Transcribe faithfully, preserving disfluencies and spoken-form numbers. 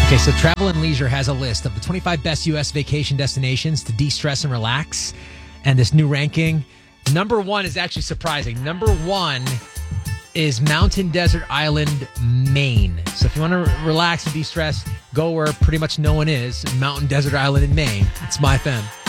Okay, so Travel and Leisure has a list of the twenty-five best U S vacation destinations to de-stress and relax. And this new ranking, number one is actually surprising. Number one is Mountain Desert Island, Maine. So if you want to relax and de-stress, go where pretty much no one is, Mountain Desert Island in Maine. It's my F M.